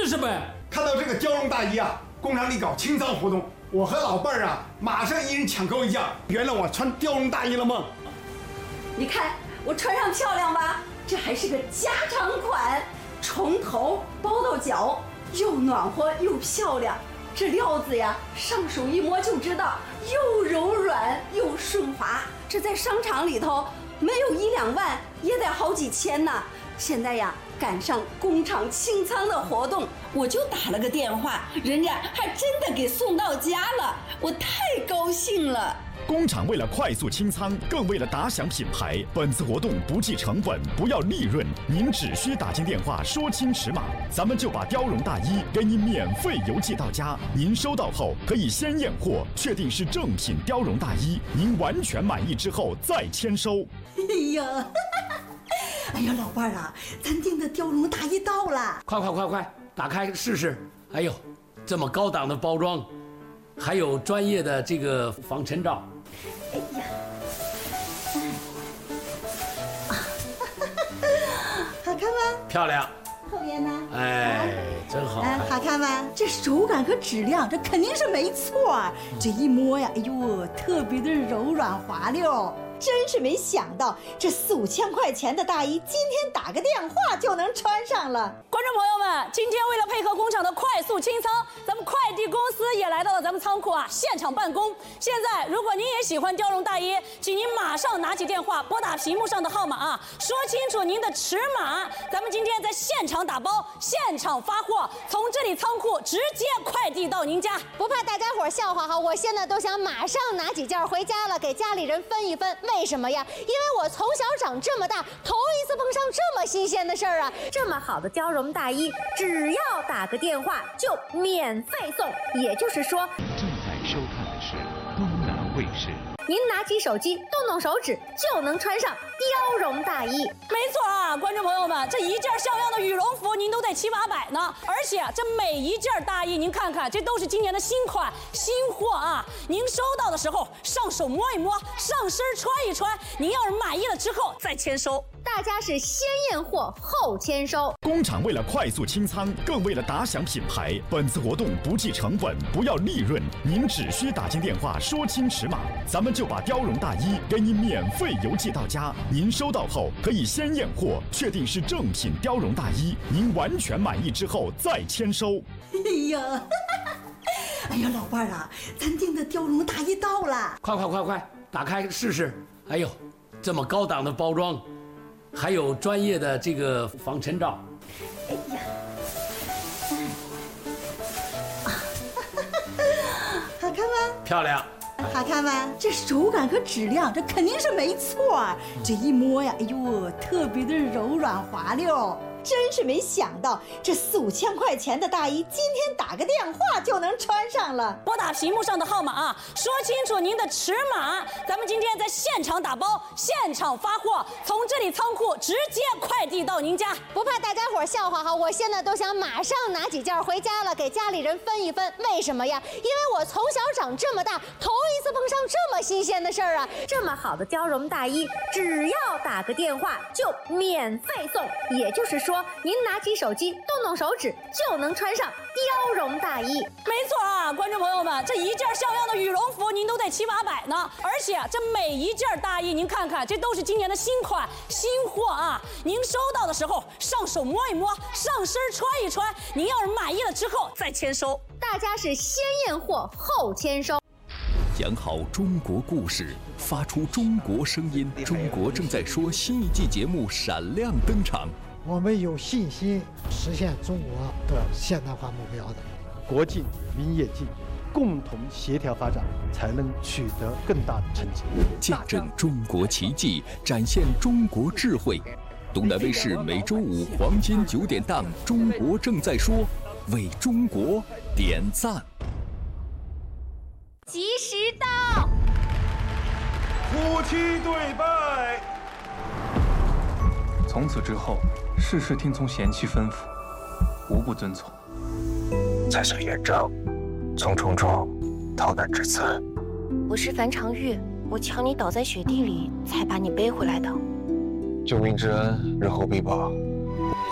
试呗。 看到这个貂绒大衣啊，工厂里搞清仓活动，我和老伴儿啊，马上一人抢购一件，圆了我穿貂绒大衣的梦。 你看我穿上漂亮吧？这还是个加长款，从头包到脚，又暖和又漂亮。这料子呀，上手一摸就知道，又柔软又顺滑。这在商场里头没有1-2万，也得好几千呢。现在呀，赶上工厂清仓的活动，我就打了个电话，人家还真的给送到家了，我太高兴了。 工厂为了快速清仓，更为了打响品牌，本次活动不计成本，不要利润，您只需打进电话说清尺码，咱们就把貂绒大衣给您免费邮寄到家。您收到后可以先验货，确定是正品貂绒大衣，您完全满意之后再签收。 哎呀，老伴儿啊，咱订的貂绒大衣到了， 快，打开试试。哎呦，这么高档的包装，还有专业的这个防尘罩。 哎呀，好看吗？ 漂亮。 后面呢？ 哎，真好看。 好看吗？这手感和质量，这肯定是没错。这一摸呀，哎呦，特别的柔软滑溜。真是没想到，这4-5千块钱的大衣，今天打个电话就能穿上了。 观众朋友们，今天为了配合工厂的快速清仓，咱们快递公司也来到了咱们仓库啊，现场办公。现在，如果您也喜欢貂绒大衣，请您马上拿起电话，拨打屏幕上的号码啊，说清楚您的尺码。咱们今天在现场打包，现场发货，从这里仓库直接快递到您家。 不怕大家伙笑话哈，我现在都想马上拿几件回家了，给家里人分一分。为什么呀？因为我从小长这么大，头一次碰上这么新鲜的事儿啊！这么好的貂绒大衣，只要打个电话就免费送，也就是说， 正在收看的是东南卫视。 您拿起手机，动动手指就能穿上貂绒大衣。 没错啊，观众朋友们，这一件像样的羽绒服您都得700-800呢，而且这每一件大衣您看看，这都是今年的新款新货啊！您收到的时候上手摸一摸，上身穿一穿，您要是满意了之后再签收。 大家是先验货后签收。 工厂为了快速清仓，更为了打响品牌，本次活动不计成本，不要利润，您只需打进电话说清尺码，咱们就把貂绒大衣给您免费邮寄到家。您收到后可以先验货，确定是正品貂绒大衣，您完全满意之后再签收。 哎呀，老伴儿啊，咱订的貂绒大衣到了， 快，打开试试。哎呦，这么高档的包装，还有专业的这个防尘罩。 哎呀，好看吗？ 漂亮。 好看吗？这手感和质量，这肯定是没错。这一摸呀，哎呦，特别的柔软滑溜。真是没想到，这4-5千块钱的大衣，今天打个电话就能穿上了。 拨打屏幕上的号码啊，说清楚您的尺码。咱们今天在现场打包，现场发货，从这里仓库直接快递到您家。 不怕大家伙笑话哈，我现在都想马上拿几件回家了，给家里人分一分。为什么呀？因为我从小长这么大，头一次碰上这么新鲜的事儿啊！这么好的貂绒大衣，只要打个电话就免费送，也就是说，您拿起手机，动动手指就能穿上貂绒大衣。 没错啊，观众朋友们，这一件像样的羽绒服您都得700-800呢，而且这每一件大衣您看看，这都是今年的新款新货啊！您收到的时候上手摸一摸，上身穿一穿，您要是满意了之后再签收。 大家是先验货后签收。 讲好中国故事，发出中国声音。中国正在说新一季节目闪亮登场。 我们有信心实现中国的现代化目标的。 国进民也进，共同协调发展，才能取得更大的成绩。 见证中国奇迹，展现中国智慧。东南卫视每周五黄金9点档《中国正在说》，为中国点赞。 及时到， 夫妻对拜。 从此之后，事事听从贤妻吩咐，无不遵从。 才是远征，从重重逃难至此。 我是樊长玉，我瞧你倒在雪地里，才把你背回来的。 救命之恩，日后必报。